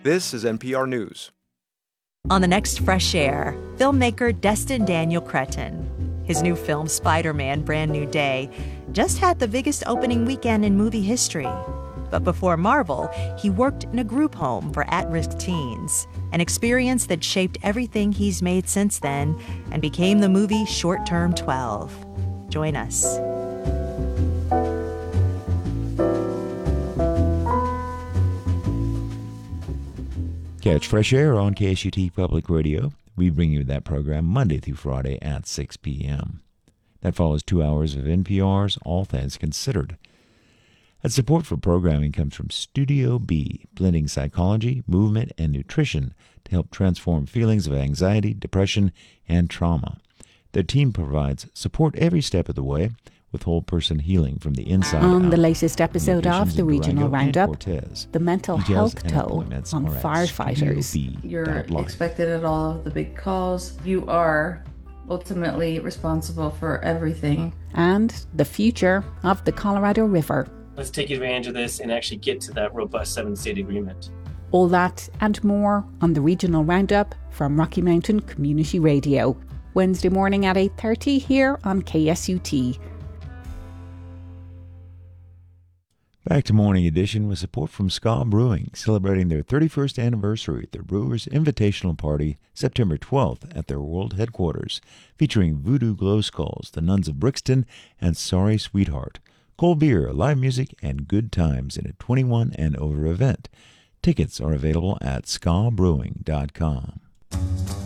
This is NPR News. On the next Fresh Air, filmmaker Destin Daniel Cretton. His new film, Spider-Man: Brand New Day, just had the biggest opening weekend in movie history. But before Marvel, he worked in a group home for at-risk teens, an experience that shaped everything he's made since then and became the movie Short Term 12. Join us. Catch Fresh Air on KSUT Public Radio. We bring you that program Monday through Friday at 6 p.m. That follows 2 hours of NPR's All Things Considered. And support for programming comes from Studio B, blending psychology, movement, and nutrition to help transform feelings of anxiety, depression, and trauma. Their team provides support every step of the way with whole person healing from the inside on out. the latest episode of the Regional Roundup, the mental Details health and toll appointments on are at firefighters. You're studio.live. expected at all of the big calls. You are ultimately responsible for everything. And the future of the Colorado River. Let's take advantage of this and actually get to that robust 7-state agreement. All that and more on the Regional Roundup from Rocky Mountain Community Radio. Wednesday morning at 8:30 here on KSUT. Back to Morning Edition with support from Ska Brewing, celebrating their 31st anniversary at their Brewers Invitational Party September 12th at their world headquarters, featuring Voodoo Glow Skulls, the Nuns of Brixton, and Sorry Sweetheart. Cold beer, live music, and good times in a 21 and over event. Tickets are available at skabrewing.com.